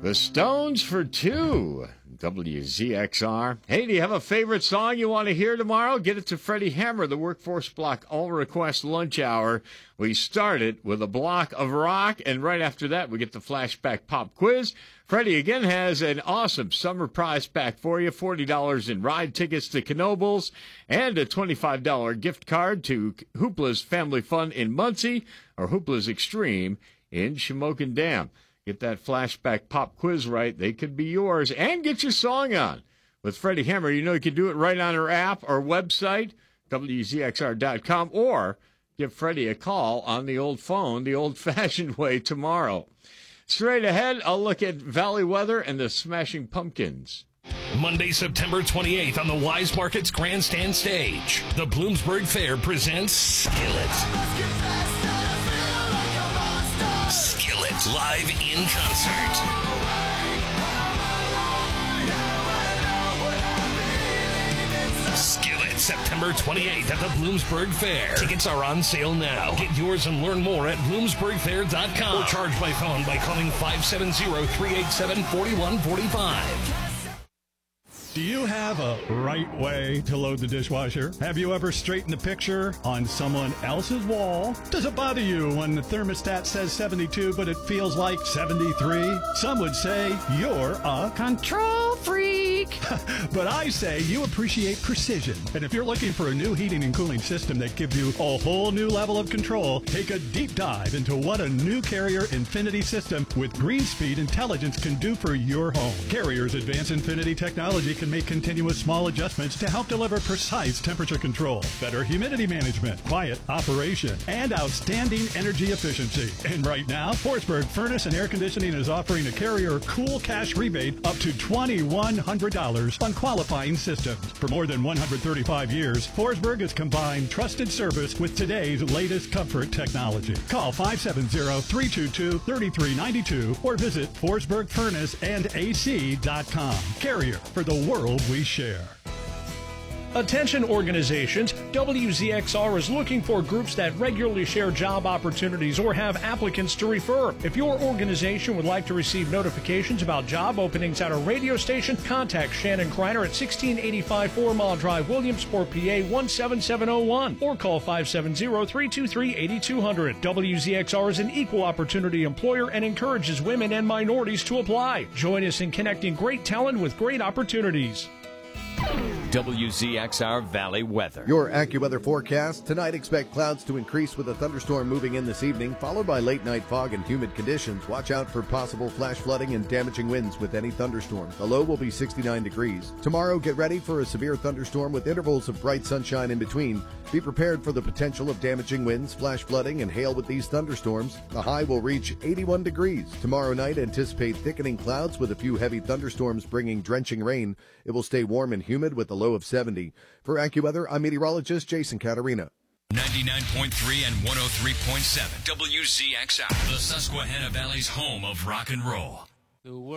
The Stones for two. WZXR. Hey, do you have a favorite song you want to hear tomorrow? Get it to Freddie Hammer, the Workforce Block All-Request Lunch Hour. We start it with a block of rock, and right after that, we get the Flashback Pop Quiz. Freddie again has an awesome summer prize pack for you, $40 in ride tickets to Knoebels, and a $25 gift card to Hoopla's Family Fun in Muncie, or Hoopla's Extreme in Shamokin Dam. Get that Flashback Pop Quiz right. They could be yours. And get your song on. With Freddie Hammer, you know you can do it right on our app or website, WZXR.com, or give Freddie a call on the old phone, the old-fashioned way tomorrow. Straight ahead, I'll look at Valley Weather and the Smashing Pumpkins. Monday, September 28th on the Wise Markets Grandstand stage, the Bloomsburg Fair presents Skillet. Skillet live in concert. Skillet, September 28th at the Bloomsburg Fair. Tickets are on sale now. Get yours and learn more at bloomsburgfair.com or charge by phone by calling 570-387-4145. Do you have a right way to load the dishwasher? Have you ever straightened a picture on someone else's wall? Does it bother you when the thermostat says 72 but it feels like 73? Some would say you're a control freak. But I say you appreciate precision. And if you're looking for a new heating and cooling system that gives you a whole new level of control, take a deep dive into what a new Carrier Infinity system with GreenSpeed intelligence can do for your home. Carrier's advanced Infinity technology can make continuous small adjustments to help deliver precise temperature control, better humidity management, quiet operation, and outstanding energy efficiency. And right now, Forsberg Furnace and Air Conditioning is offering a Carrier Cool Cash rebate up to $2,100 on qualifying systems. For more than 135 years, Forsberg has combined trusted service with today's latest comfort technology. Call 570-322-3392 or visit forsbergfurnaceandac.com. Carrier, for the world we share. Attention organizations, WZXR is looking for groups that regularly share job opportunities or have applicants to refer. If your organization would like to receive notifications about job openings at a radio station, contact Shannon Kreiner at 1685 4 Mile Drive, Williamsport, PA 17701, or call 570-323-8200. WZXR is an equal opportunity employer and encourages women and minorities to apply. Join us in connecting great talent with great opportunities. WZXR Valley Weather. Your AccuWeather forecast. Tonight, expect clouds to increase with a thunderstorm moving in this evening, followed by late-night fog and humid conditions. Watch out for possible flash flooding and damaging winds with any thunderstorm. The low will be 69 degrees. Tomorrow, get ready for a severe thunderstorm with intervals of bright sunshine in between. Be prepared for the potential of damaging winds, flash flooding, and hail with these thunderstorms. The high will reach 81 degrees. Tomorrow night, anticipate thickening clouds with a few heavy thunderstorms bringing drenching rain. It will stay warm and humid with a low of 70. For AccuWeather, I'm meteorologist Jason Caterina. 99.3 and 103.7 WZXR, the Susquehanna Valley's home of rock and roll.